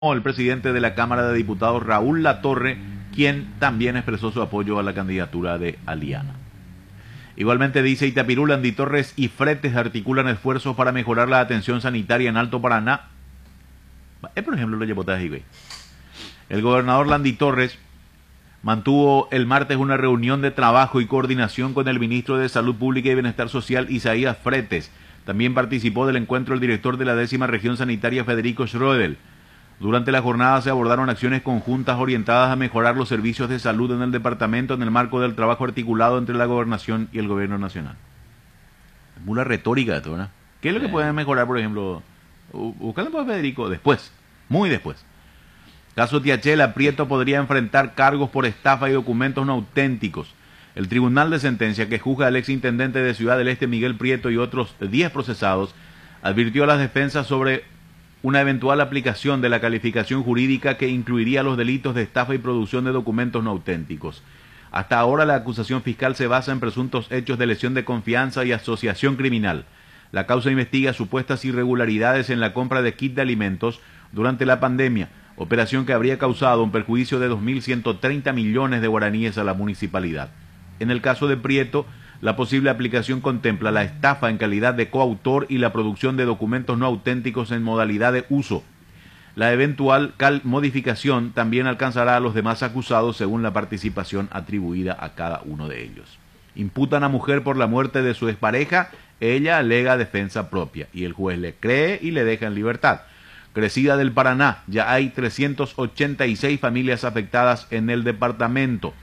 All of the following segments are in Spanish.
el presidente de la Cámara de Diputados, Raúl Latorre, quien también expresó su apoyo a la candidatura de Aliana. Igualmente dice Itapirú, Landy Torres y Fretes articulan esfuerzos para mejorar la atención sanitaria en Alto Paraná. Por ejemplo, lo llevó güey. El gobernador Landy Torres mantuvo el martes una reunión de trabajo y coordinación con el ministro de Salud Pública y Bienestar Social, Isaías Fretes. También participó del encuentro el director de la 10ª Región Sanitaria, Federico Schroedel. Durante la jornada se abordaron acciones conjuntas orientadas a mejorar los servicios de salud en el departamento en el marco del trabajo articulado entre la gobernación y el gobierno nacional. Es muy la retórica de esto, ¿verdad? ¿Qué es lo que pueden mejorar, por ejemplo? Buscarle para Federico después, muy después. Caso Tiachela, Prieto podría enfrentar cargos por estafa y documentos no auténticos. El tribunal de sentencia que juzga al exintendente de Ciudad del Este, Miguel Prieto, y otros 10 procesados, advirtió a las defensas sobre una eventual aplicación de la calificación jurídica que incluiría los delitos de estafa y producción de documentos no auténticos. Hasta ahora la acusación fiscal se basa en presuntos hechos de lesión de confianza y asociación criminal. La causa investiga supuestas irregularidades en la compra de kit de alimentos durante la pandemia, operación que habría causado un perjuicio de 2.130 millones de guaraníes a la municipalidad. En el caso de Prieto, la posible aplicación contempla la estafa en calidad de coautor y la producción de documentos no auténticos en modalidad de uso. La eventual modificación también alcanzará a los demás acusados según la participación atribuida a cada uno de ellos. Imputan a mujer por la muerte de su expareja, ella alega defensa propia y el juez le cree y le deja en libertad. Crecida del Paraná, ya hay 386 familias afectadas en el departamento.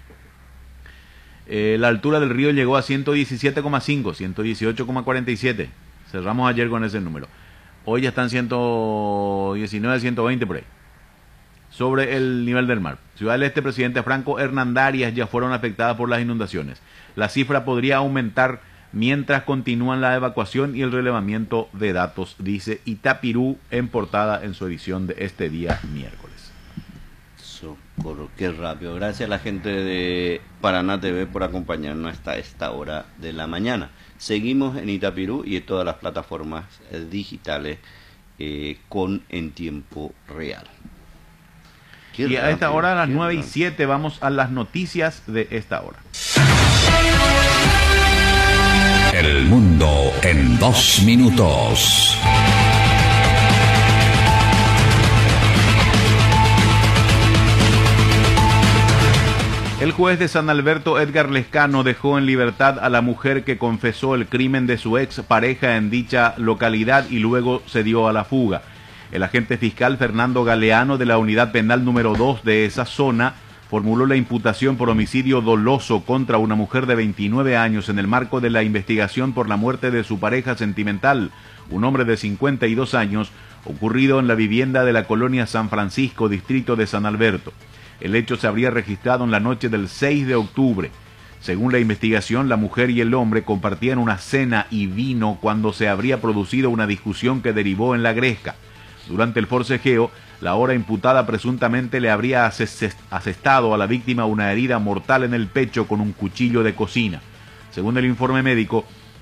La altura del río llegó a 117,5, 118,47. Cerramos ayer con ese número. Hoy ya están 119, 120 por ahí. Sobre el nivel del mar. Ciudad del Este, presidente Franco Hernandarias ya fueron afectadas por las inundaciones. La cifra podría aumentar mientras continúan la evacuación y el relevamiento de datos, dice Itapirú en portada en su edición de este día miércoles. Socorro, qué rápido. Gracias a la gente de Paraná TV por acompañarnos hasta esta hora de la mañana. Seguimos en Itapirú y en todas las plataformas digitales en tiempo real. Y a esta hora, a las 9:07, vamos a las noticias de esta hora. El mundo en 2 minutos. El juez de San Alberto, Edgar Lescano, dejó en libertad a la mujer que confesó el crimen de su ex pareja en dicha localidad y luego se dio a la fuga. El agente fiscal Fernando Galeano de la unidad penal número 2 de esa zona formuló la imputación por homicidio doloso contra una mujer de 29 años en el marco de la investigación por la muerte de su pareja sentimental, un hombre de 52 años, ocurrido en la vivienda de la colonia San Francisco, distrito de San Alberto. El hecho se habría registrado en la noche del 6 de octubre. Según la investigación, la mujer y el hombre compartían una cena y vino cuando se habría producido una discusión que derivó en la gresca. Durante el forcejeo, la ahora imputada presuntamente le habría asestado a la víctima una herida mortal en el pecho con un cuchillo de cocina. Según el informe médico,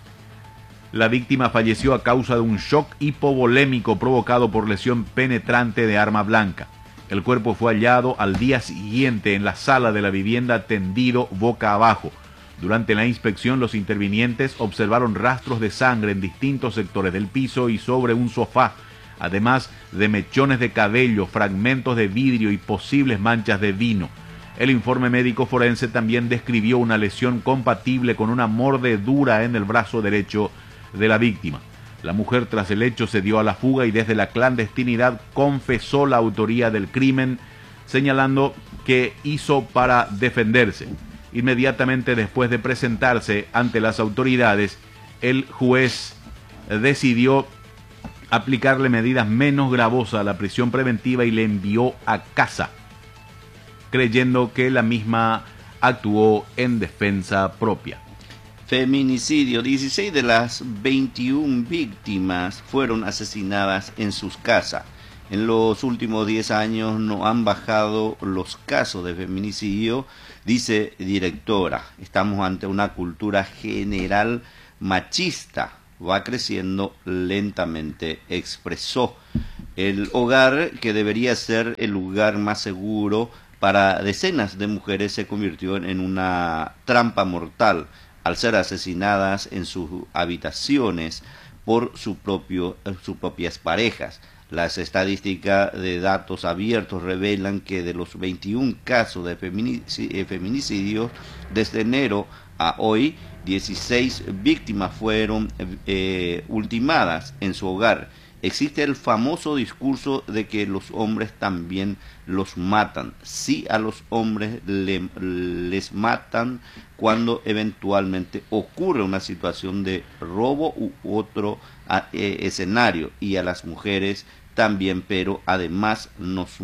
la víctima falleció a causa de un shock hipovolémico provocado por lesión penetrante de arma blanca. El cuerpo fue hallado al día siguiente en la sala de la vivienda tendido boca abajo. Durante la inspección, los intervinientes observaron rastros de sangre en distintos sectores del piso y sobre un sofá, además de mechones de cabello, fragmentos de vidrio y posibles manchas de vino. El informe médico forense también describió una lesión compatible con una mordedura en el brazo derecho de la víctima. La mujer tras el hecho se dio a la fuga y desde la clandestinidad confesó la autoría del crimen, señalando que hizo para defenderse. Inmediatamente después de presentarse ante las autoridades, el juez decidió aplicarle medidas menos gravosas a la prisión preventiva y le envió a casa, creyendo que la misma actuó en defensa propia. Feminicidio. 16 de las 21 víctimas fueron asesinadas en sus casas. En los últimos 10 años no han bajado los casos de feminicidio, dice directora. Estamos ante una cultura general machista. Va creciendo lentamente, expresó. El hogar, que debería ser el lugar más seguro para decenas de mujeres, se convirtió en una trampa mortal al ser asesinadas en sus habitaciones por sus propias parejas. Las estadísticas de datos abiertos revelan que de los 21 casos de feminicidios desde enero a hoy, 16 víctimas fueron ultimadas en su hogar. Existe el famoso discurso de que los hombres también los matan. Sí, a los hombres les matan cuando eventualmente ocurre una situación de robo u otro escenario, y a las mujeres también, pero además nos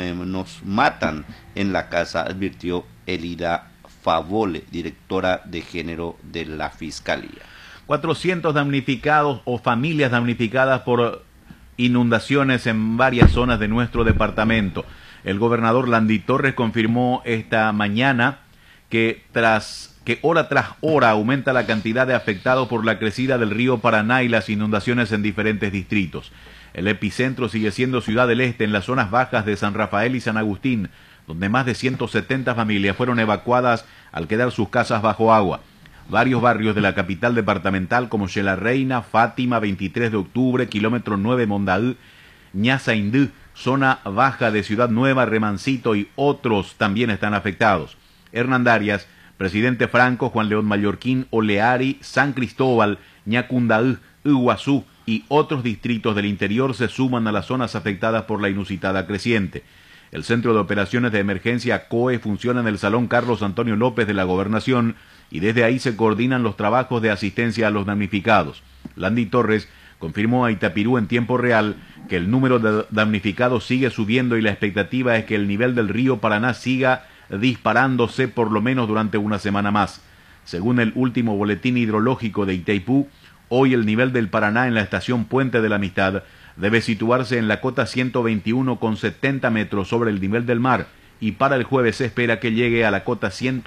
matan en la casa, advirtió Elida Favole, directora de género de la Fiscalía. 400 damnificados o familias damnificadas por inundaciones en varias zonas de nuestro departamento. El gobernador Landy Torres confirmó esta mañana que hora tras hora aumenta la cantidad de afectados por la crecida del río Paraná y las inundaciones en diferentes distritos. El epicentro sigue siendo Ciudad del Este, en las zonas bajas de San Rafael y San Agustín, donde más de 170 familias fueron evacuadas al quedar sus casas bajo agua. Varios barrios de la capital departamental como Xela Reina, Fátima, 23 de octubre, kilómetro 9 Mondaú, Ñazaindú, zona baja de Ciudad Nueva, Remancito y otros también están afectados. Hernandarias, Presidente Franco, Juan León Mallorquín, Oleari, San Cristóbal, Ñacundaú, Iguazú y otros distritos del interior se suman a las zonas afectadas por la inusitada creciente. El Centro de Operaciones de Emergencia COE funciona en el Salón Carlos Antonio López de la Gobernación y desde ahí se coordinan los trabajos de asistencia a los damnificados. Landy Torres confirmó a Itapirú en tiempo real que el número de damnificados sigue subiendo y la expectativa es que el nivel del río Paraná siga disparándose por lo menos durante una semana más. Según el último boletín hidrológico de Itaipú, hoy el nivel del Paraná en la estación Puente de la Amistad debe situarse en la cota 121,70 metros sobre el nivel del mar, y para el jueves se espera que llegue a la cota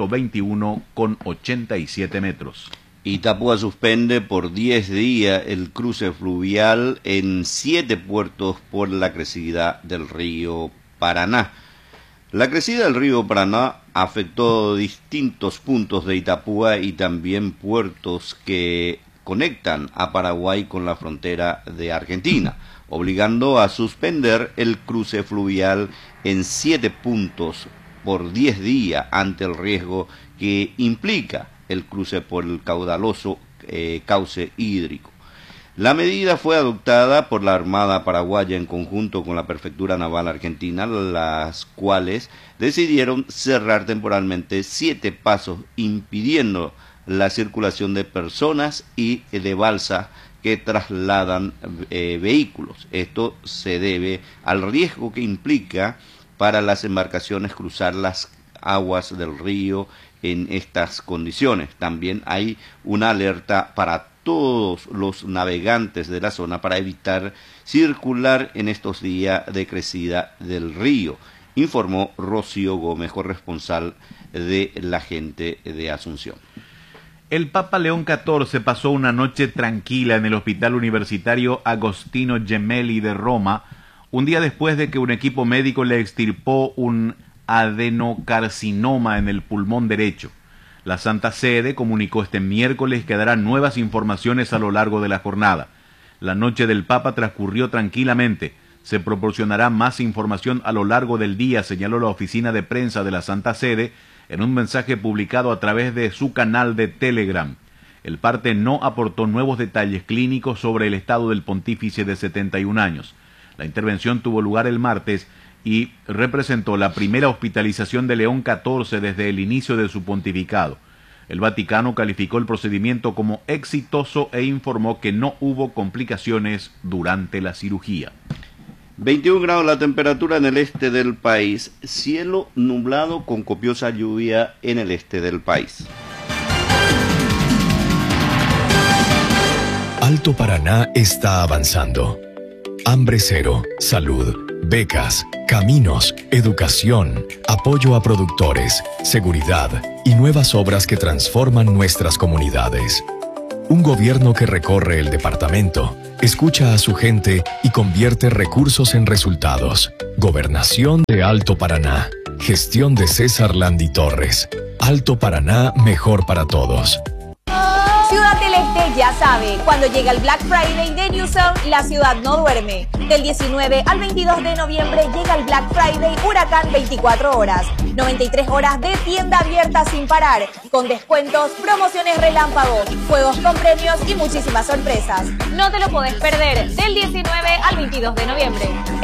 121,87 metros. Itapúa suspende por 10 días el cruce fluvial en 7 puertos por la crecida del río Paraná. La crecida del río Paraná afectó distintos puntos de Itapúa y también puertos que conectan a Paraguay con la frontera de Argentina, obligando a suspender el cruce fluvial en 7 puntos por 10 días ante el riesgo que implica el cruce por el caudaloso cauce hídrico. La medida fue adoptada por la Armada Paraguaya en conjunto con la Prefectura Naval Argentina, las cuales decidieron cerrar temporalmente 7 pasos, impidiendo la circulación de personas y de balsas que trasladan vehículos. Esto se debe al riesgo que implica para las embarcaciones cruzar las aguas del río en estas condiciones. También hay una alerta para todos los navegantes de la zona para evitar circular en estos días de crecida del río, informó Rocío Gómez, corresponsal de la gente de Asunción. El Papa León XIV pasó una noche tranquila en el Hospital Universitario Agostino Gemelli de Roma, un día después de que un equipo médico le extirpó un adenocarcinoma en el pulmón derecho. La Santa Sede comunicó este miércoles que dará nuevas informaciones a lo largo de la jornada. La noche del Papa transcurrió tranquilamente. Se proporcionará más información a lo largo del día, señaló la oficina de prensa de la Santa Sede en un mensaje publicado a través de su canal de Telegram. El parte no aportó nuevos detalles clínicos sobre el estado del pontífice de 71 años. La intervención tuvo lugar el martes y representó la primera hospitalización de León XIV desde el inicio de su pontificado. El Vaticano calificó el procedimiento como exitoso e informó que no hubo complicaciones durante la cirugía. 21 grados la temperatura en el este del país, cielo nublado con copiosa lluvia en el este del país. Alto Paraná está avanzando. Hambre cero, salud, becas, caminos, educación, apoyo a productores, seguridad y nuevas obras que transforman nuestras comunidades. Un gobierno que recorre el departamento, escucha a su gente y convierte recursos en resultados. Gobernación de Alto Paraná. Gestión de César Landi Torres. Alto Paraná, mejor para todos. Ciudad del Este ya sabe, cuando llega el Black Friday de Newzone, la ciudad no duerme. Del 19 al 22 de noviembre llega el Black Friday Huracán 24 horas. 93 horas de tienda abierta sin parar, con descuentos, promociones relámpagos, juegos con premios y muchísimas sorpresas. No te lo podés perder del 19 al 22 de noviembre.